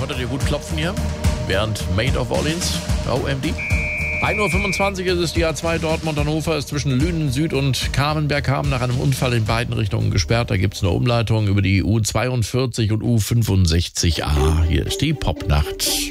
Konntet ihr gut klopfen hier? Während Made of Orleans, OMD. 1:25 Uhr ist es, die A2 Dortmund-Hannover ist zwischen Lünen Süd und Kamenberg-Haben nach einem Unfall in beiden Richtungen gesperrt. Da gibt es eine Umleitung über die U42 und U65A. Hier ist die Popnacht.